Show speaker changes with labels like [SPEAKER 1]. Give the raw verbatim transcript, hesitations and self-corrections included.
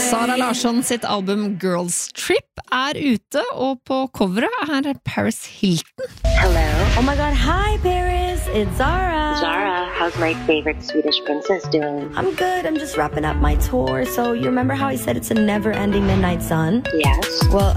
[SPEAKER 1] Sara Larsson sitt album Girls Trip er ute, og på coveret er Paris Hilton.
[SPEAKER 2] Hello.
[SPEAKER 3] Oh my god, hi Paris, it's Zara.
[SPEAKER 2] Zara, how's my favorite Swedish princess doing?
[SPEAKER 3] I'm good, I'm just wrapping up my tour. So you remember how I said it's a never-ending midnight sun?
[SPEAKER 2] Yes.
[SPEAKER 3] Well,